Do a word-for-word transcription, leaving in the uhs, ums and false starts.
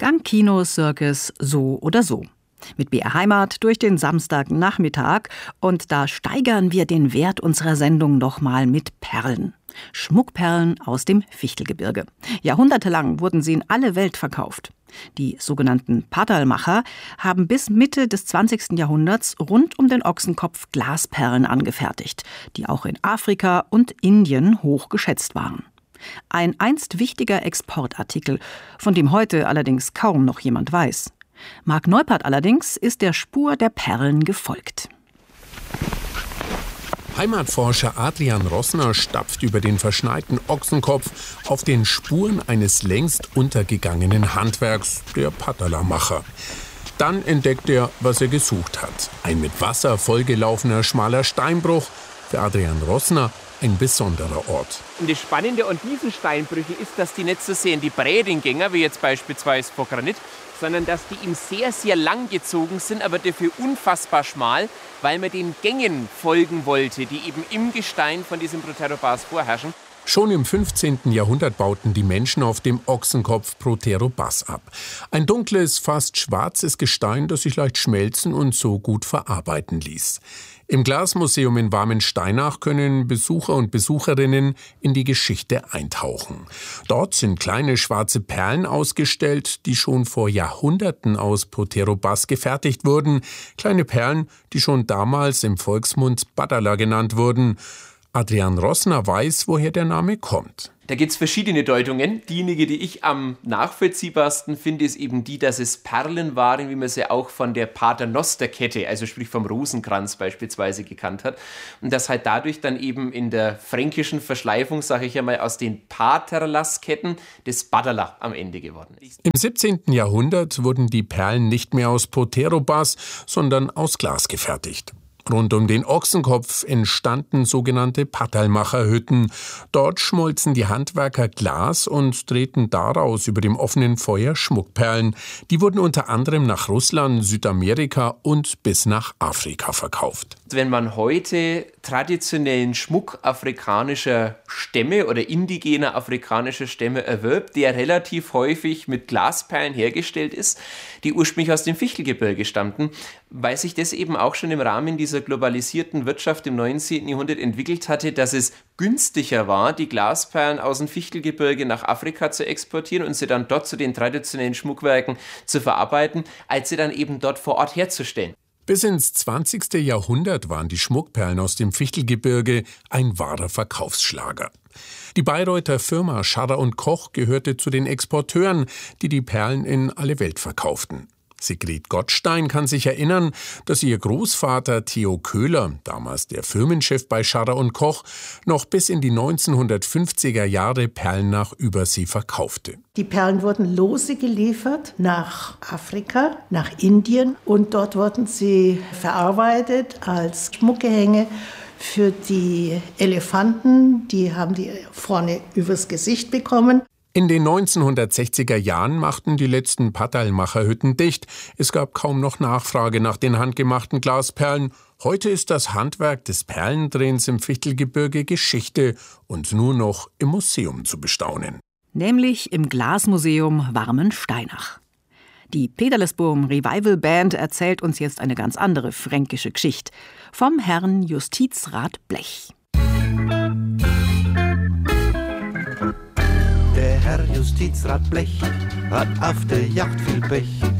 Gang Kino, Circus, so oder so. Mit B R Heimat durch den Samstagnachmittag und da steigern wir den Wert unserer Sendung nochmal mit Perlen. Schmuckperlen aus dem Fichtelgebirge. Jahrhundertelang wurden sie in alle Welt verkauft. Die sogenannten Padalmacher haben bis Mitte des zwanzigsten Jahrhunderts rund um den Ochsenkopf Glasperlen angefertigt, die auch in Afrika und Indien hoch geschätzt waren. Ein einst wichtiger Exportartikel, von dem heute allerdings kaum noch jemand weiß. Marc Neupert allerdings ist der Spur der Perlen gefolgt. Heimatforscher Adrian Rossner stapft über den verschneiten Ochsenkopf auf den Spuren eines längst untergegangenen Handwerks, der Padalamacher. Dann entdeckt er, was er gesucht hat. Ein mit Wasser vollgelaufener schmaler Steinbruch. Für Adrian Rossner ein besonderer Ort. Und das Spannende an diesen Steinbrüchen ist, dass die nicht so sehr in die Breite gehen, wie jetzt beispielsweise vor Granit, sondern dass die ihm sehr, sehr lang gezogen sind, aber dafür unfassbar schmal, weil man den Gängen folgen wollte, die eben im Gestein von diesem Proterobas vorherrschen. Schon im fünfzehnten Jahrhundert bauten die Menschen auf dem Ochsenkopf Proterobas ab. Ein dunkles, fast schwarzes Gestein, das sich leicht schmelzen und so gut verarbeiten ließ. Im Glasmuseum in Warmensteinach können Besucher und Besucherinnen in die Geschichte eintauchen. Dort sind kleine schwarze Perlen ausgestellt, die schon vor Jahrhunderten aus Proterobas gefertigt wurden. Kleine Perlen, die schon damals im Volksmund Padala genannt wurden. Adrian Rossner weiß, woher der Name kommt. Da gibt es verschiedene Deutungen. Diejenige, die ich am nachvollziehbarsten finde, ist eben die, dass es Perlen waren, wie man sie auch von der Paternosterkette, also sprich vom Rosenkranz beispielsweise, gekannt hat. Und dass halt dadurch dann eben in der fränkischen Verschleifung, sage ich einmal, aus den Paterlasketten das Padala am Ende geworden ist. Im siebzehnten Jahrhundert wurden die Perlen nicht mehr aus Proterobas, sondern aus Glas gefertigt. Rund um den Ochsenkopf entstanden sogenannte Padalmacherhütten. Dort schmolzen die Handwerker Glas und drehten daraus über dem offenen Feuer Schmuckperlen. Die wurden unter anderem nach Russland, Südamerika und bis nach Afrika verkauft. Wenn man heute traditionellen Schmuck afrikanischer Stämme oder indigener afrikanischer Stämme erwirbt, der relativ häufig mit Glasperlen hergestellt ist, die ursprünglich aus dem Fichtelgebirge stammten, weil sich das eben auch schon im Rahmen dieser globalisierten Wirtschaft im neunzehnten Jahrhundert entwickelt hatte, dass es günstiger war, die Glasperlen aus dem Fichtelgebirge nach Afrika zu exportieren und sie dann dort zu den traditionellen Schmuckwerken zu verarbeiten, als sie dann eben dort vor Ort herzustellen. Bis ins zwanzigste Jahrhundert waren die Schmuckperlen aus dem Fichtelgebirge ein wahrer Verkaufsschlager. Die Bayreuther Firma Scharrer und Koch gehörte zu den Exporteuren, die die Perlen in alle Welt verkauften. Sigrid Gottstein kann sich erinnern, dass ihr Großvater Theo Köhler, damals der Firmenchef bei Scharrer und Koch, noch bis in die neunzehnhundertfünfziger Jahre Perlen nach Übersee verkaufte. Die Perlen wurden lose geliefert nach Afrika, nach Indien und dort wurden sie verarbeitet als Schmuckgehänge für die Elefanten. Die haben die vorne übers Gesicht bekommen. In den neunzehnhundertsechziger Jahren machten die letzten Padalmacherhütten dicht. Es gab kaum noch Nachfrage nach den handgemachten Glasperlen. Heute ist das Handwerk des Perlendrehens im Fichtelgebirge Geschichte und nur noch im Museum zu bestaunen. Nämlich im Glasmuseum Warmensteinach. Die Pederlesboom Revival Band erzählt uns jetzt eine ganz andere fränkische Geschichte vom Herrn Justizrat Blech. Der Herr Justizrat Blech hat auf der Yacht viel Pech.